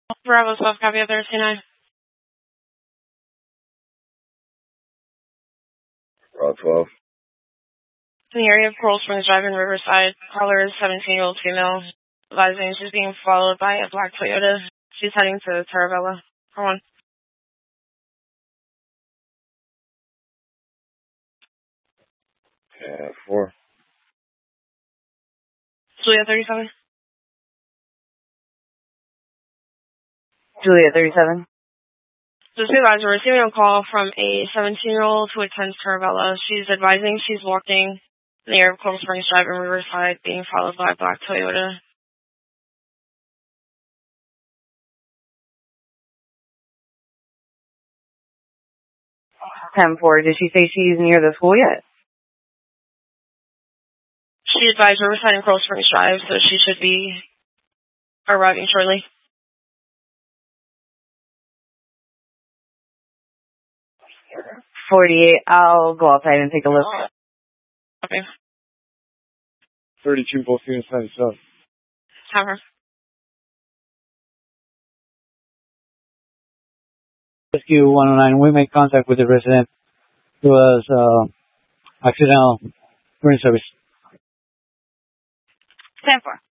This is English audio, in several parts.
Bravo 12, copy of 13-9. Bravo 12. In the area of Coral Springs Drive in Riverside, caller is 17-year-old female, advising she's being followed by a black Toyota. She's heading to Taravella. For 1. Okay, 4. Juliet 37. Juliet 37. The supervisor receiving a call from a 17-year-old who attends Taravella. She's advising she's walking in the area of Coral Springs Drive in Riverside, being followed by a black Toyota. 10-4. Did she say she's near the school yet? She advised Riverside and Coral Springs Drive, so she should be arriving shortly. 48. I'll go outside and take a look. Okay. 32, both units 97. Have her. Rescue 109, we made contact with the resident who was accidental room service. 10-4.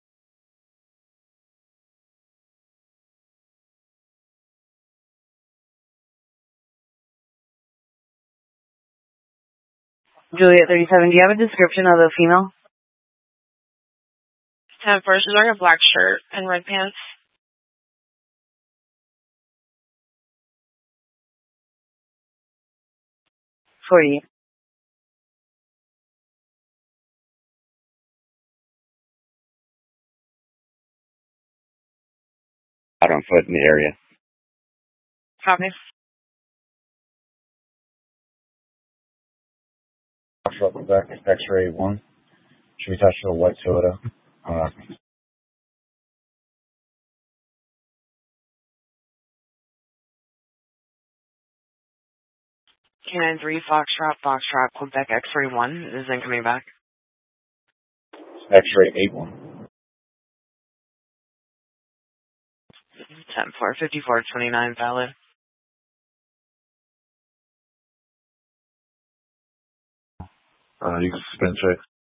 Juliet 37, do you have a description of the female? 10-4. She's wearing a black shirt and red pants. 40. Out on foot in the area. Copy. Back, X-ray 1. Should we touch to a white Toyota? Canine 3, Foxtrot, Quebec X-ray 1 is then coming back. X-ray 8-1. 10-4, 5429 valid. You can spin check.